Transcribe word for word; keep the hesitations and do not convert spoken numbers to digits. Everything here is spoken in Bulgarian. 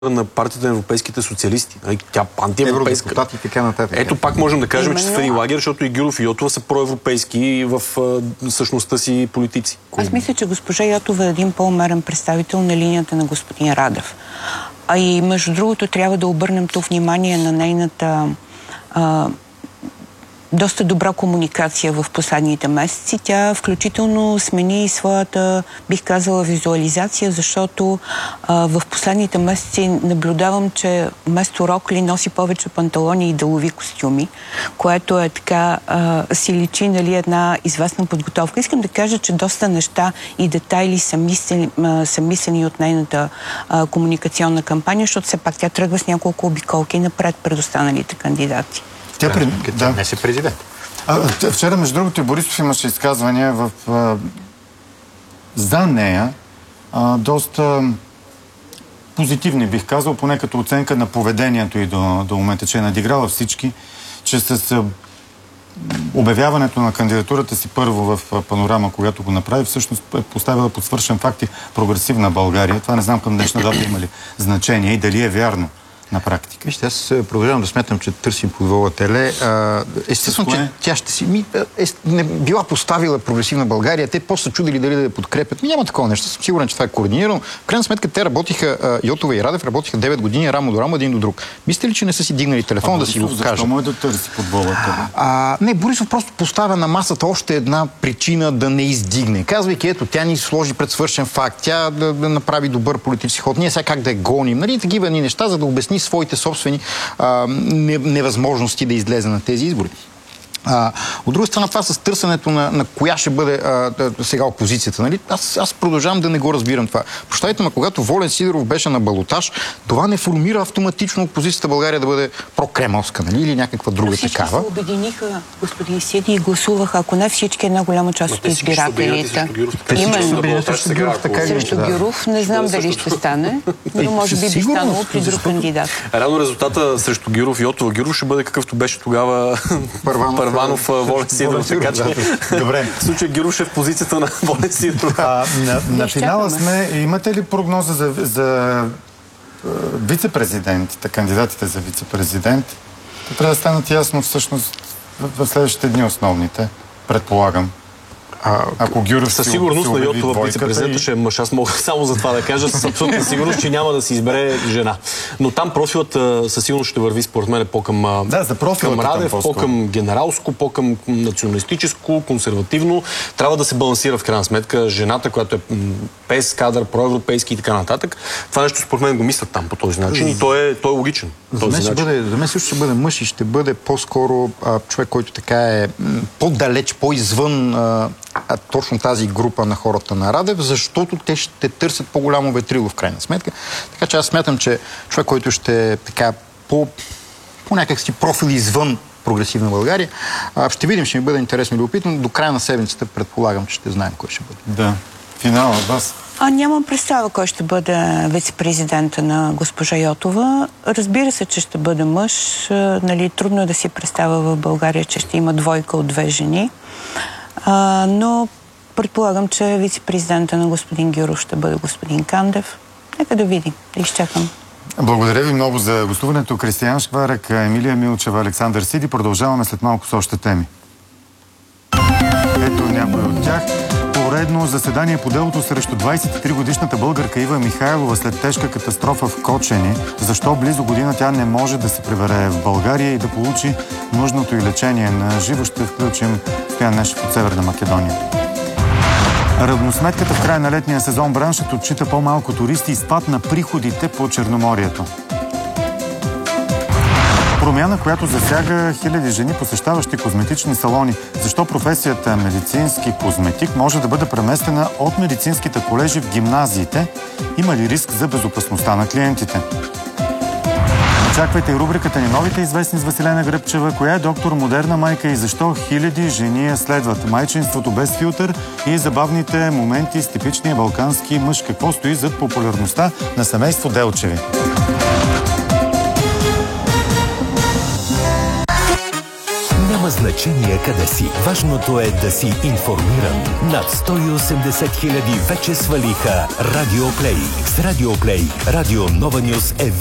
на партията на европейските социалисти. Тя антиевропейска. Евродепутати и така нататък. Ето пак можем да кажем, Именно... че са в един лагер, защото и Гюров и Йотова са проевропейски в същността си политици. Аз мисля, че госпожа Йотова е един по-умерен представител на линията на господин Радев. А и между другото трябва да обърнем тук внимание на нейната а, доста добра комуникация в последните месеци. Тя включително смени своята, бих казала, визуализация, защото а, в последните месеци наблюдавам, че вместо рокли носи повече панталони и делови костюми, което е така, а, си личи, нали, една известна подготовка. Искам да кажа, че доста неща и детайли са мислени, а, са мислени от нейната а, комуникационна кампания, защото все пак тя тръгва с няколко обиколки напред пред останалите кандидати. Тя при... да. не си президент. А, вчера, между другото, и Борисов имаше изказвания в, а, за нея, а, доста позитивни, бих казал, поне като оценка на поведението и до, до момента, че е надиграла всички, че с а, обявяването на кандидатурата си първо в Панорама, когато го направи, всъщност е поставила под свършен факт и прогресивна България. Това не знам към днешна дата има ли значение и дали е вярно на практика. Вижте, аз продължавам да смятам, че търсим подвола теле. Естествено, че тя ще си... Ми, е, не била поставила прогресивна България, те после са чудили дали да я подкрепят. Ми няма такова нещо. Съм сигурен, че това е координирано. В крайна сметка те работиха, Йотова и Радев работиха девет години рамо до рамо, един до друг. Мислите ли, че не са си дигнали телефон да си го кажат? Защо може да търси подвола теле? Не, Борисов просто поставя на масата още една причина да не издигне. Казвайки, ето, тя ни сложи пред свършен факт, тя да, да направи добър политически ход. Ние сега как да я гоним, нали, такива ни неща, за да обясни своите собствени а, невъзможности да излезе на тези избори. А, от друга страна, това с търсенето на, на коя ще бъде а, сега опозицията. Нали? Аз, аз продължавам да не го разбирам това. Прощайте, ма когато Волен Сидеров беше на балотаж, това не формира автоматично опозицията България да бъде прокремълска, нали? Или някаква друга всички такава. Всички се обединиха, господин Сиди, и гласуваха, ако не всички, една голяма част от избирателите. Именно. Срещу Гюров, не знам дали ще стане, но може би би станало при друг кандидат. Рано резултата срещу Гюров и Йотова Гюров ще бъде какъвто беше тогава Първанов, Волен Сидеров, така че добре. В случай Гюров ще е в позицията на Волен Сидеров. На, на финала сме. Имате ли прогноза за, за вице-президентите, кандидатите за вице-президент? Трябва да станат ясно всъщност в следващите дни основните, предполагам. А, Ако Гюров със сигурност на Йотова вице-президента и... ще е мъж. Аз мога само за това да кажа с абсолютна сигурност, че няма да си избере жена. Но там профилът със сигурност ще върви според мен по-към да, за към Радев, по-към генералско, по-към националистическо, консервативно. Трябва да се балансира в крайна сметка жената, която е пес, кадър, проевропейски и така нататък. Това нещо според мен го мислят там по този начин и той е, той е логичен. За мен, ще бъде, за мен също ще бъде мъж и ще бъде по-скоро а, човек, който така е по-далеч, по-извън а, а, точно тази група на хората на Радев, защото те ще търсят по-голямо ветрило в крайна сметка. Така че аз смятам, че човек, който ще така по, по някакси профил извън прогресивна България, а, ще видим, ще ми бъде интересно и любопитно. До края на седмицата предполагам, че ще знаем кой ще бъде. Да. Финала вас. А нямам представа кой ще бъде вице-президента на госпожа Йотова. Разбира се, че ще бъде мъж. Нали, трудно е да си представя в България, че ще има двойка от две жени. А, но предполагам, че вице-президента на господин Гюров ще бъде господин Кандев. Нека да видим, да изчакам. Благодаря ви много за гостуването. Кристиян Шкварък, Емилия Милчева, Александър Сиди. Продължаваме след малко с още теми. Ето някои от тях. Поредно заседание по делото срещу двадесет и три годишната българка Ива Михайлова след тежка катастрофа в Кочени. Защо близо година тя не може да се прибере в България и да получи нужното и лечение на живо, ще включим Стоян Нешев от Северна Македония. Равносметката в края на летния сезон браншът отчита по-малко туристи и спад на приходите по Черноморието. Промяна, която засяга хиляди жени, посещаващи козметични салони. Защо професията медицински козметик може да бъде преместена от медицинските колежи в гимназиите? Има ли риск за безопасността на клиентите? Очаквайте и рубриката ни Новите известни с Василена Гръбчева. Коя е доктор модерна майка и защо хиляди жени я следват? Майчинството без филтър и забавните моменти с типичния балкански мъж. Какво стои зад популярността на семейство Делчеви? Няма значение къде си. Важното е да си информиран. Над сто и осемдесет хиляди вече свалиха Радио Плей. С Радио Плей, Радио Нова Нюз е